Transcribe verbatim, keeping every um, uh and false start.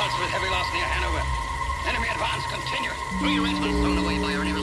repulsed with heavy loss near Hanover. Enemy advance continuous. Three regiments thrown away by our enemy.